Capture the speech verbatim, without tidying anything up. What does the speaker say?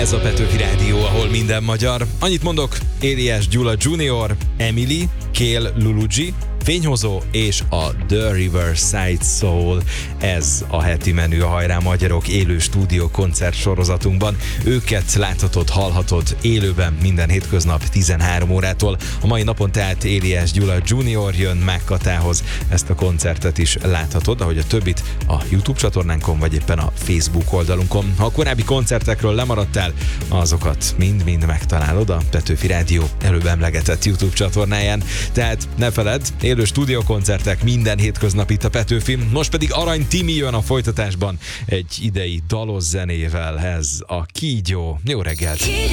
Ez a Petőfi Rádió, ahol minden magyar. Annyit mondok, Éliás Gyula junior, Emily, Kél Lulucsi, Fényhozó és a The Riverside Soul. Ez a heti menü a Hajrá Magyarok élő stúdió koncert sorozatunkban. Őket láthatod, hallhatod élőben minden hétköznap tizenhárom órától. A mai napon tehát Éliás Gyula junior jön Megkatához. Ezt a koncertet is láthatod, ahogy a többit a YouTube csatornánkon vagy éppen a Facebook oldalunkon. Ha a korábbi koncertekről lemaradtál, azokat mind-mind megtalálod a Petőfi Rádió előbb emlegetett YouTube csatornáján. Tehát ne feledd, élő stúdiókoncertek minden hétköznap itt a Petőfin. Most pedig Arany Timi jön a folytatásban egy idei dalos zenével. Ez a Kígyó. Jó reggelt!